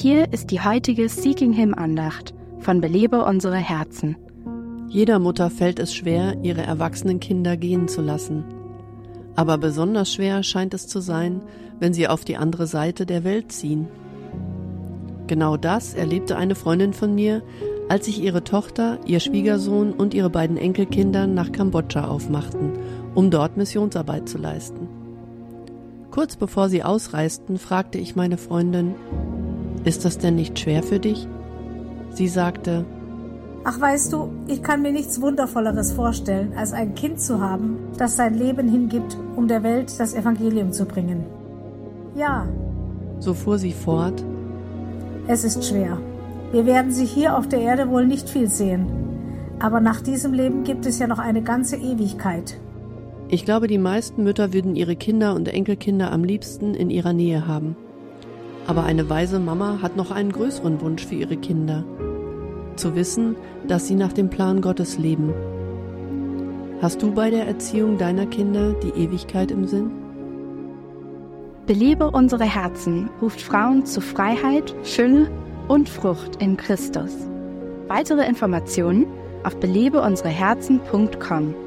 hier ist die heutige Seeking Him Andacht von Belebe unsere Herzen. Jeder Mutter fällt es schwer, ihre erwachsenen Kinder gehen zu lassen. Aber besonders schwer scheint es zu sein, wenn sie auf die andere Seite der Welt ziehen. Genau das erlebte eine Freundin von mir, als sich ihre Tochter, ihr Schwiegersohn und ihre beiden Enkelkinder nach Kambodscha aufmachten, um dort Missionsarbeit zu leisten. Kurz bevor sie ausreisten, fragte ich meine Freundin: Ist das denn nicht schwer für dich? Sie sagte: Ach, weißt du, ich kann mir nichts Wundervolleres vorstellen, als ein Kind zu haben, das sein Leben hingibt, um der Welt das Evangelium zu bringen. Ja. So fuhr sie fort: Es ist schwer. Wir werden sie hier auf der Erde wohl nicht viel sehen. Aber nach diesem Leben gibt es ja noch eine ganze Ewigkeit. Ich glaube, die meisten Mütter würden ihre Kinder und Enkelkinder am liebsten in ihrer Nähe haben. Aber eine weise Mama hat noch einen größeren Wunsch für ihre Kinder: zu wissen, dass sie nach dem Plan Gottes leben. Hast du bei der Erziehung deiner Kinder die Ewigkeit im Sinn? Belebe unsere Herzen ruft Frauen zu Freiheit, Fülle und Frucht in Christus. Weitere Informationen auf belebeunsereherzen.com.